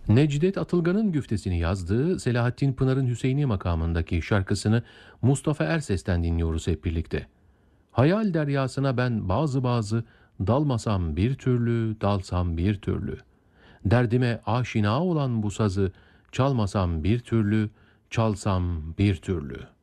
Necdet Atılgan'ın güftesini yazdığı Selahattin Pınar'ın Hüseyini makamındaki şarkısını Mustafa Erses'ten dinliyoruz hep birlikte. Hayal deryasına ben bazı dalmasam bir türlü, dalsam bir türlü. Derdime aşina olan bu sazı çalmasam bir türlü, çalsam bir türlü.